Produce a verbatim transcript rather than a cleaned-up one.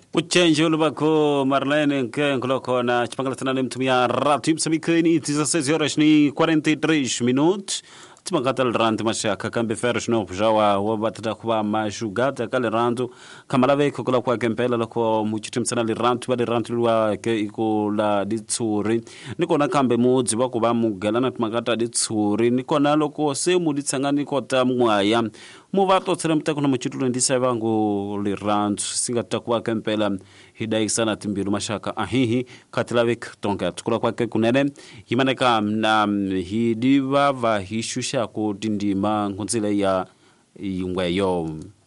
Uchenji ulibako Marlene nke nkuloko na chipangala tena mtumia ratu msamikeni dezesseis horas ni quarenta e três minutos. Timakatal rando mashaka kambe ferros no jawa wabatata kwa majugata kale rando kamalave kukula kwa kempela lako muchitim sana li rando wale rando lwa ke iko la ditsuri niko na kambe mudzi wako ba mugalana timakata ditsuri niko na loko se muditsangani kota mwaya muvato tsere mtako na muchitu ndisa vangu li rando singata kwa kempela hidai sana timbiru mashaka ahihi katilavik tonkat kula kwa ke kunene himaneka na hidiva va hishusha kutindima nkunzile ya yungweyo.